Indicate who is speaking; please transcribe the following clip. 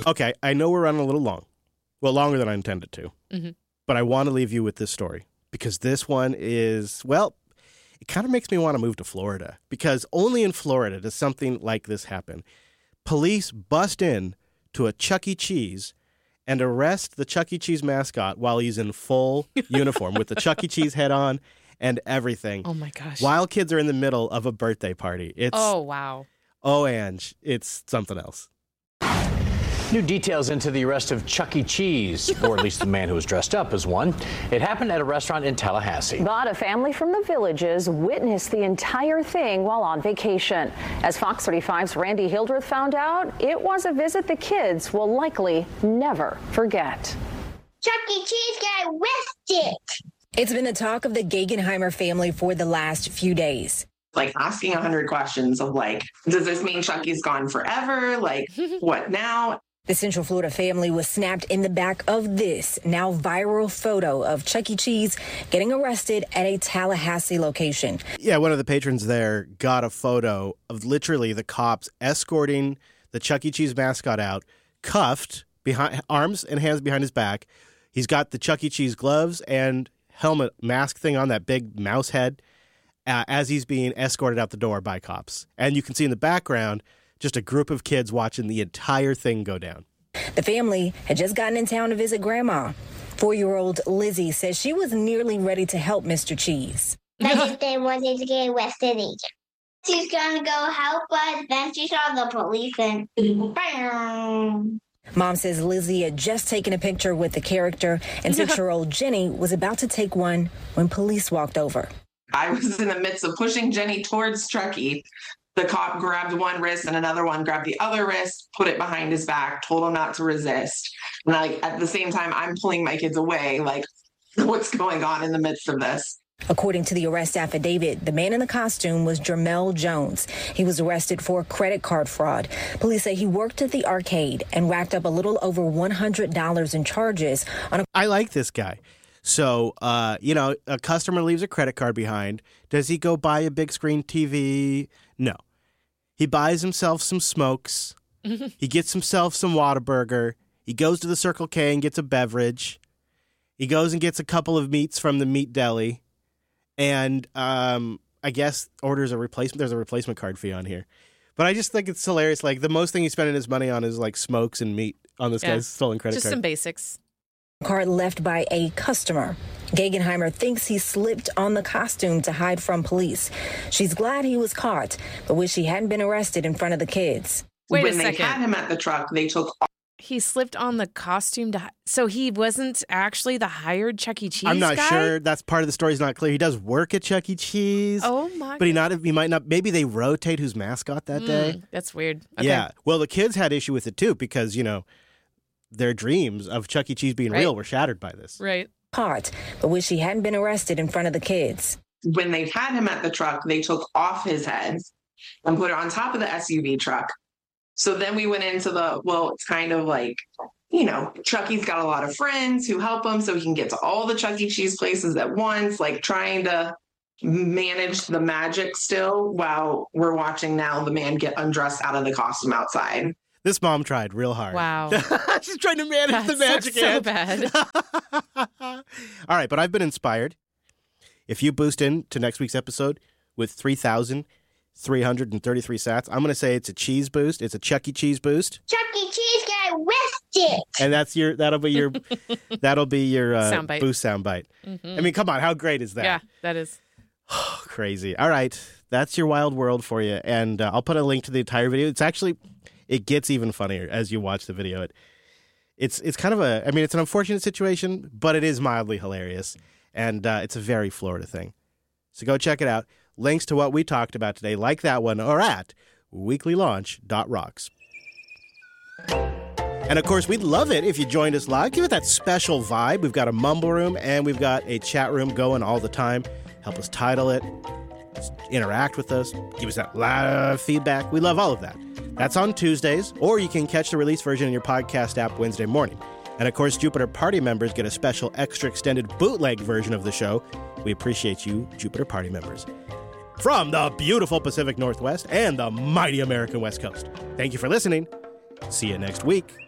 Speaker 1: Okay, I know we're running a little long. Well, longer than I intended to.
Speaker 2: Mm-hmm.
Speaker 1: But I want to leave you with this story because this one is, well, it kind of makes me want to move to Florida because only in Florida does something like this happen. Police bust in to a Chuck E. Cheese and arrest the Chuck E. Cheese mascot while he's in full uniform with the Chuck E. Cheese head on and everything.
Speaker 2: Oh, my gosh.
Speaker 1: While kids are in the middle of a birthday party.
Speaker 2: Oh, wow.
Speaker 1: Oh, Ange, it's something else.
Speaker 3: New details into the arrest of Chuck E. Cheese, or at least the man who was dressed up as one. It happened at a restaurant in Tallahassee.
Speaker 4: But a family from the Villages witnessed the entire thing while on vacation. As Fox 35's Randy Hildreth found out, it was a visit the kids will likely never forget.
Speaker 5: Chuck E. Cheese got arrested.
Speaker 6: It's been the talk of the Gegenheimer family for the last few days.
Speaker 7: Like asking 100 questions of like, does this mean Chucky's gone forever? Like, what now?
Speaker 6: The Central Florida family was snapped in the back of this now viral photo of Chuck E. Cheese getting arrested at a Tallahassee location.
Speaker 1: Yeah, one of the patrons there got a photo of literally the cops escorting the Chuck E. Cheese mascot out, cuffed, behind arms and hands behind his back. He's got the Chuck E. Cheese gloves and helmet mask thing on, that big mouse head, as he's being escorted out the door by cops. And you can see in the background just a group of kids watching the entire thing go down.
Speaker 6: The family had just gotten in town to visit Grandma. 4-year-old Lizzie says she was nearly ready to help Mr. Cheese.
Speaker 5: I just didn't want him to get arrested either. She's gonna go help us, then she saw the police and bam.
Speaker 6: Mom says Lizzie had just taken a picture with the character, and 6-year-old Jenny was about to take one when police walked over.
Speaker 7: I was in the midst of pushing Jenny towards Chucky. The cop grabbed one wrist and another one grabbed the other wrist, put it behind his back, told him not to resist. And at the same time, I'm pulling my kids away. Like, what's going on in the midst of this?
Speaker 6: According to the arrest affidavit, the man in the costume was Jermel Jones. He was arrested for credit card fraud. Police say he worked at the arcade and racked up a little over $100 in charges on a...
Speaker 1: I like this guy. So, a customer leaves a credit card behind. Does he go buy a big screen TV? No. He buys himself some smokes. He gets himself some Whataburger. He goes to the Circle K and gets a beverage. He goes and gets a couple of meats from the meat deli. And I guess orders a replacement. There's a replacement card fee on here. But I just think it's hilarious. Like, the most thing he's spending his money on is, like, smokes and meat on this guy's stolen credit card.
Speaker 2: Just some basics.
Speaker 6: Card left by a customer. Gegenheimer thinks he slipped on the costume to hide from police. She's glad he was caught, but wish he hadn't been arrested in front of the kids.
Speaker 2: Wait
Speaker 7: when
Speaker 2: a
Speaker 7: they
Speaker 2: second.
Speaker 7: had him at the truck, they took...
Speaker 2: He slipped on the costume so he wasn't actually the hired Chuck E. Cheese
Speaker 1: I'm not
Speaker 2: guy?
Speaker 1: sure. That's part of the story is not clear. He does work at Chuck E. Cheese.
Speaker 2: Oh, my
Speaker 1: But he might not. Maybe they rotate who's mascot that day.
Speaker 2: That's weird. Okay.
Speaker 1: Yeah. Well, the kids had issue with it, too, because, their dreams of Chuck E. Cheese being real were shattered by this.
Speaker 2: Right.
Speaker 6: Caught, but wish he hadn't been arrested in front of the kids.
Speaker 7: When they had him at the truck, they took off his head and put it on top of the SUV truck. So then we went into it's kind of like, Chucky's got a lot of friends who help him so he can get to all the Chuck E. Cheese places at once, like trying to manage the magic still while we're watching now the man get undressed out of the costume outside.
Speaker 1: This mom tried real hard.
Speaker 2: Wow.
Speaker 1: She's trying to manage the magic.
Speaker 2: So bad.
Speaker 1: All right, but I've been inspired. If you boost in to next week's episode with 3,333 sats, I'm going to say it's a cheese boost. It's a Chuck E. Cheese boost.
Speaker 5: Chuck E. Cheese got arrested.
Speaker 1: And that'll be your
Speaker 2: Soundbite.
Speaker 1: boost soundbite.
Speaker 2: Mm-hmm.
Speaker 1: I mean, come on, how great is that?
Speaker 2: Yeah, that is.
Speaker 1: Crazy. All right, that's your wild world for you, and I'll put a link to the entire video. It gets even funnier as you watch the video. It's kind of it's an unfortunate situation, but it is mildly hilarious, and it's a very Florida thing. So go check it out. Links to what we talked about today, like that one, are at weeklylaunch.rocks. And, of course, we'd love it if you joined us live. Give it that special vibe. We've got a mumble room, and we've got a chat room going all the time. Help us title it. Interact with us. Give us that live feedback. We love all of that. That's on Tuesdays, or you can catch the release version in your podcast app Wednesday morning. And, of course, Jupiter Party members get a special extra extended bootleg version of the show. We appreciate you, Jupiter Party members. From the beautiful Pacific Northwest and the mighty American West Coast. Thank you for listening. See you next week.